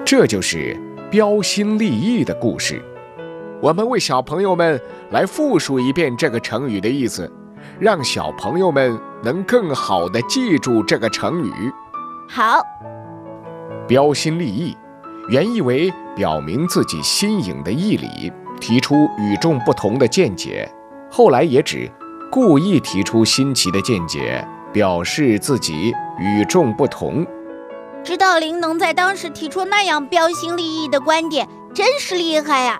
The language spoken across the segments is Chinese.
这就是标新立异的故事。我们为小朋友们来复述一遍这个成语的意思，让小朋友们能更好地记住这个成语。 好， 标新立异原意为表明自己新颖的义理，提出与众不同的见解，后来也指故意提出新奇的见解，表示自己与众不同。 知道林能在当时提出那样标新立异的观点，真是厉害呀！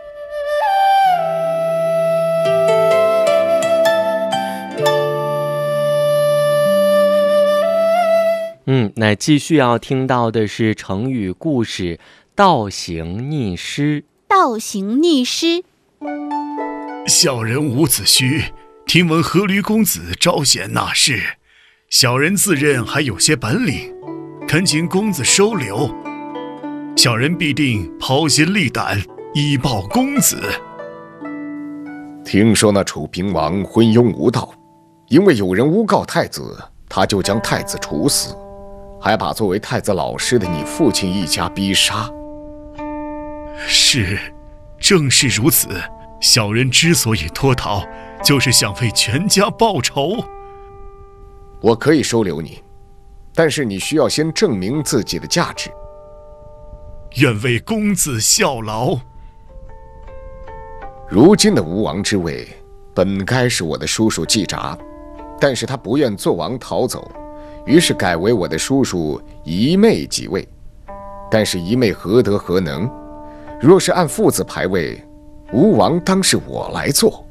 那继续要听到的是成语故事倒行逆施。 倒行逆施。 小人伍子胥听闻阖闾公子招贤纳士，小人自认还有些本领，恳请公子收留，小人必定抛心沥胆以报公子。 听说那楚平王昏庸无道，因为有人诬告太子，他就将太子处死，还把作为太子老师的你父亲一家逼杀。 是，正是如此。小人之所以脱逃，就是想为全家报仇。 我可以收留你，但是你需要先证明自己的价值。 愿为公子效劳。 如今的吴王之位，本该是我的叔叔季札，但是他不愿做王逃走，于是改为我的叔叔仪妹即位。但是仪妹何德何能？若是按父子排位，吴王当是我来做。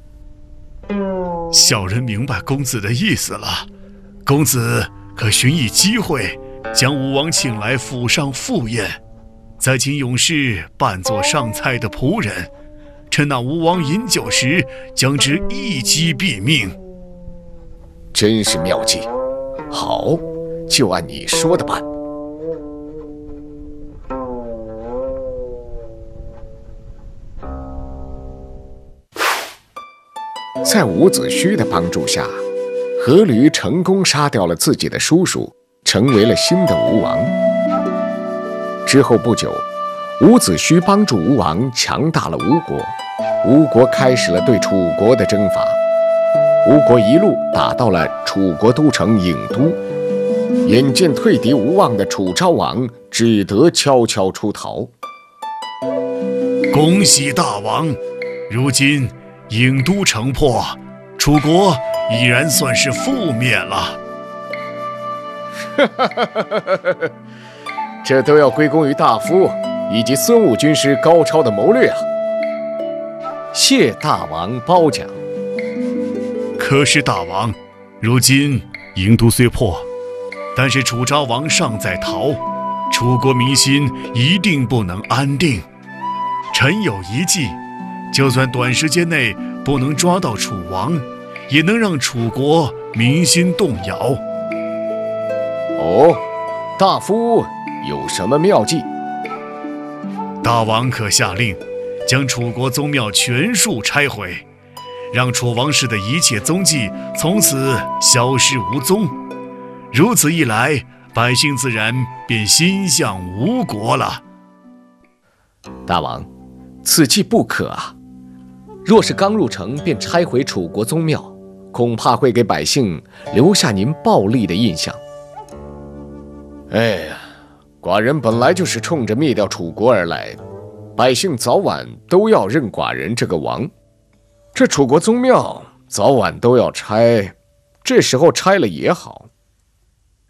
小人明白公子的意思了，公子可寻一机会，将吴王请来府上赴宴，再请勇士扮作上菜的仆人，趁那吴王饮酒时，将之一击毙命。 真是妙计，好，就按你说的办。在伍子胥的帮助下，阖闾成功杀掉了自己的叔叔，成为了新的吴王。之后不久，伍子胥帮助吴王强大了吴国，吴国开始了对楚国的征伐。吴国一路打到了楚国都城郢都，眼见退敌无望的楚昭王只得悄悄出逃。 恭喜大王，如今郢都城破，楚国已然算是覆灭了。 这都要归功于大夫以及孙武军师高超的谋略啊！谢大王褒奖。 可是大王，如今郢都虽破，但是楚昭王尚在逃，楚国民心一定不能安定。臣有一计，就算短时间内不能抓到楚王，也能让楚国民心动摇。 哦，大夫有什么妙计？ 大王可下令，将楚国宗庙全数拆毁，让楚王室的一切踪迹从此消失无踪。如此一来，百姓自然便心向吴国了。 大王，此计不可啊！若是刚入城便拆毁楚国宗庙，恐怕会给百姓留下您暴力的印象。哎呀，寡人本来就是冲着灭掉楚国而来，百姓早晚都要认寡人这个王。这楚国宗庙早晚都要拆，这时候拆了也好。